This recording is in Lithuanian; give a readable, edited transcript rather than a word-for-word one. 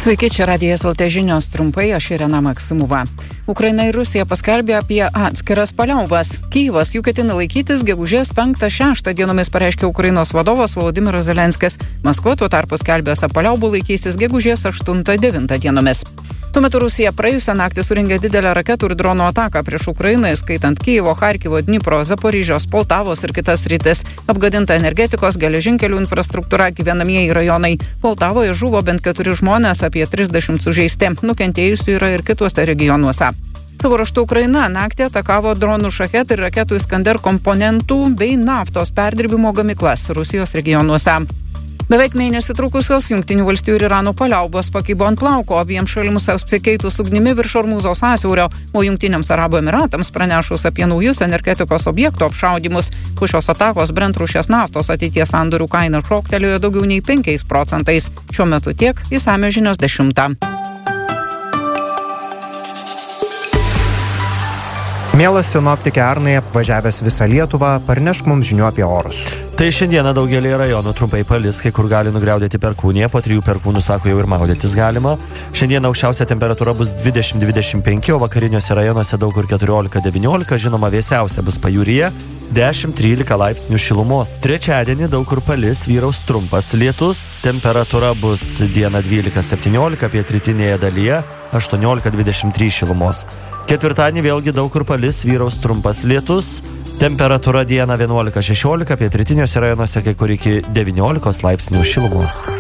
Sveiki, čia Radijas LT žinios, trumpai aš Irena Maksimova. Ukraina ir Rusija paskelbė apie atskiras paliaubas. Kyjivas jų ketina laikytis gegužės 5-6 dienomis, pareiškė Ukrainos vadovas Volodymyras Zelenskis. Maskva tuo tarpu skelbė, paliaubų laikysis gegužės 8-9 dienomis. Tuo metu Rusija praėjusią naktį surengė didelę raketų ir dronų ataką prieš Ukrainą, skaitant Kijevo, Charkivo, Dnipro, Zaporižės, Poltavos ir kitas sritis. Apgadinta energetikos, geležinkelių infrastruktūra, gyvenamieji rajonai. Poltavoje žuvo bent 4 žmonės, apie 30 sužeisti. Nukentėjusių yra ir kituose regionuose. Savo ruožtu Ukraina naktį atakavo dronų Šachet ir raketų Iskander komponentų bei naftos perdirbimo gamyklas Rusijos regionuose. Beveik mėnesį trukusios Jungtinių valstijų ir Irano paliaubos pakibo ant plauko, abiem šalims apsikeitus ugnimi virš Ormūzo sąsiaurio, o Jungtiniams Arabų Emiratams pranešus apie naujus energetikos objektų apšaudymus. Po šios atakos Brent rūšies naftos ateities sandorių kaina šoktelėjo daugiau nei 5%. Šiuo metu tiek, išsamios žinios 10. Mielas sinoptikė Arnai, apvažiavęs visą Lietuvą, parnešk mums žinių apie orus. Tai šiandieną daugelį rajonų trumpai palis, kai kur gali nugriaudėti perkūnija, po 3 perkūnų, sako, jau ir maudytis galima. Šiandien aukščiausia temperatūra bus 20-25, o vakariniuose rajonuose daug kur 14-19, žinoma, vėsiausia bus pajūryje 10-13 laipsnių šilumos. Trečiadienį daug kur palis, vyraus trumpas lietus, temperatūra bus dieną 12-17, pietrytinėje dalyje 18-23 šilumos. Ketvirtadienį vėlgi daug kur palis, vyraus trumpas lietus, temperatūra dieną 11-16, pietrytiniuose rajonuose kai kur iki 19 laipsnių šilumos.